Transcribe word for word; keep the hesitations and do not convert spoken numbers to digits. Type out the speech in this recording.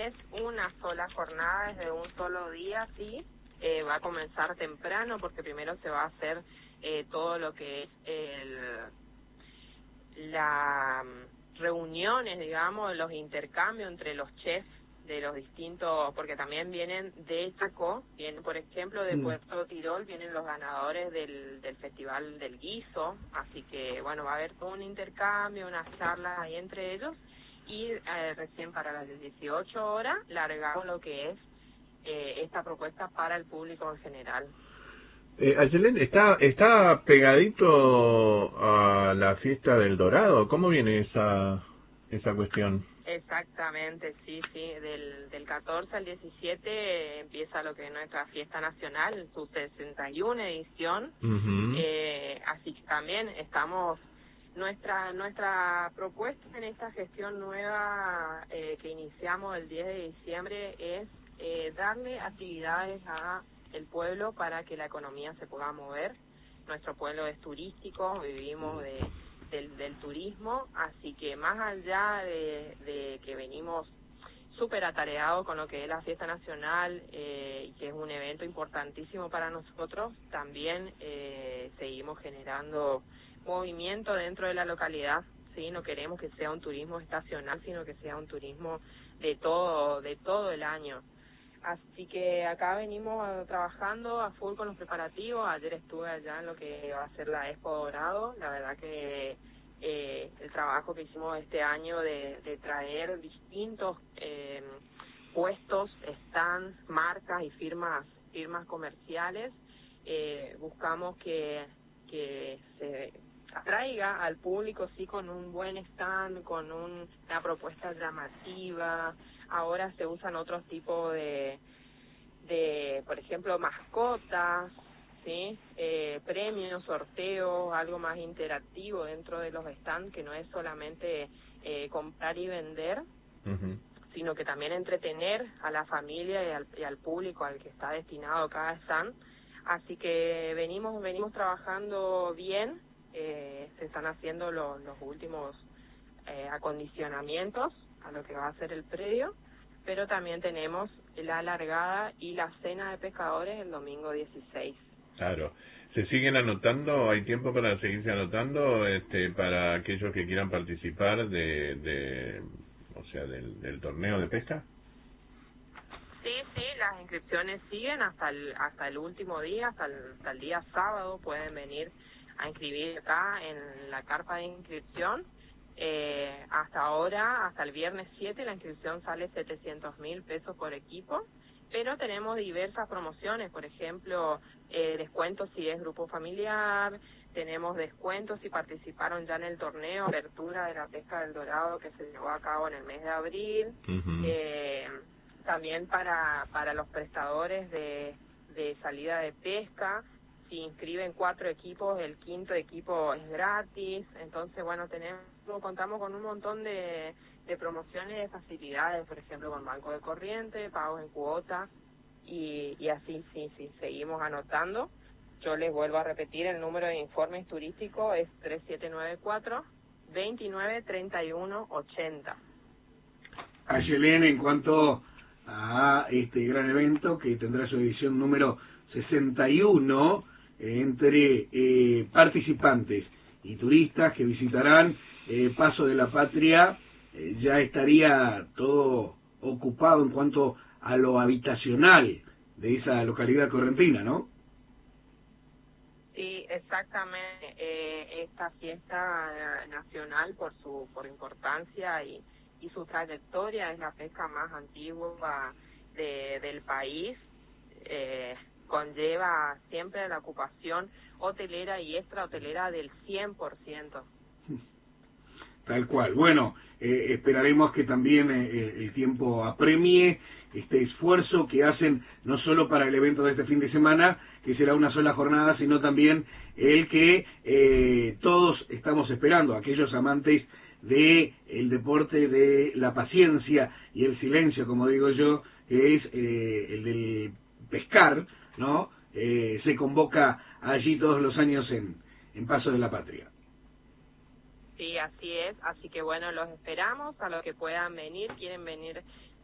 es una sola jornada, es de un solo día, sí. Eh, va a comenzar temprano porque primero se va a hacer eh, todo lo que es el, la reuniones, digamos, los intercambios entre los chefs de los distintos, porque también vienen de Chaco, vienen, por ejemplo, de Puerto Tirol, vienen los ganadores del, del Festival del Guiso, así que, bueno, va a haber todo un intercambio, unas charlas ahí entre ellos, y eh, recién para las dieciocho horas largamos lo que es eh, esta propuesta para el público en general. Eh, Ayelen, ¿está, ¿está pegadito a la fiesta del Dorado? ¿Cómo viene esa, esa cuestión? Exactamente, sí, sí, del, del catorce al diecisiete eh, empieza lo que es nuestra fiesta nacional, su sesenta y una edición, Uh-huh. eh, así que también estamos, nuestra nuestra propuesta en esta gestión nueva eh, que iniciamos el diez de diciembre es eh, darle actividades a el pueblo para que la economía se pueda mover. Nuestro pueblo es turístico, vivimos de Del, del turismo, así que más allá de, de que venimos súper atareados con lo que es la fiesta nacional, eh, que es un evento importantísimo para nosotros, también eh, seguimos generando movimiento dentro de la localidad, sí, no queremos que sea un turismo estacional, sino que sea un turismo de todo, de todo el año. Así que acá venimos trabajando a full con los preparativos. Ayer estuve allá en lo que va a ser la Expo Dorado. La verdad que eh, el trabajo que hicimos este año de, de traer distintos eh, puestos, stands, marcas y firmas firmas comerciales, eh, buscamos que, que se atraiga al público, sí, con un buen stand, con un, una propuesta llamativa. Ahora se usan otros tipos de, de, por ejemplo, mascotas, sí, eh, premios, sorteos, algo más interactivo dentro de los stands, que no es solamente eh, comprar y vender, uh-huh, sino que también entretener a la familia y al, y al público al que está destinado cada stand. Así que venimos venimos trabajando bien, eh, se están haciendo los, los últimos eh, acondicionamientos a lo que va a ser el predio, pero también tenemos la largada y la cena de pescadores el domingo dieciséis. Claro. ¿Se siguen anotando? ¿Hay tiempo para seguirse anotando este, para aquellos que quieran participar de, de o sea, del, del torneo de pesca? Sí, sí, las inscripciones siguen hasta el hasta el último día, hasta el, hasta el día sábado pueden venir a inscribir acá en la carpa de inscripción. Eh, hasta ahora, hasta el viernes siete, la inscripción sale setecientos mil pesos por equipo, pero tenemos diversas promociones, por ejemplo, eh, descuentos si es grupo familiar, tenemos descuentos si participaron ya en el torneo, apertura de la pesca del Dorado que se llevó a cabo en el mes de abril, uh-huh. eh, también para para los prestadores de, de salida de pesca. Si inscriben cuatro equipos, el quinto equipo es gratis. Entonces, bueno, tenemos contamos con un montón de, de promociones, de facilidades, por ejemplo, con banco de corriente, pagos en cuotas, y, y así, sí, sí, seguimos anotando. Yo les vuelvo a repetir, el número de informes turísticos es tres siete nueve cuatro, veintinueve treinta y uno ochenta. Ayelen, en cuanto a este gran evento que tendrá su edición número sesenta y uno, entre eh, participantes y turistas que visitarán eh, Paso de la Patria, eh, ya estaría todo ocupado en cuanto a lo habitacional de esa localidad correntina, ¿no? Sí, exactamente. Eh, esta fiesta nacional, por su por importancia y, y su trayectoria, es la pesca más antigua de, del país. Eh, conlleva siempre la ocupación hotelera y extrahotelera del cien por ciento. Tal cual. Bueno, eh, esperaremos que también eh, el tiempo apremie este esfuerzo que hacen no solo para el evento de este fin de semana, que será una sola jornada, sino también el que eh, todos estamos esperando, aquellos amantes de el deporte de la paciencia y el silencio, como digo yo, que es eh, el del pescar, ¿no? Eh, se convoca allí todos los años en, en Paso de la Patria. Sí, así es, así que bueno, los esperamos a los que puedan venir, quieren venir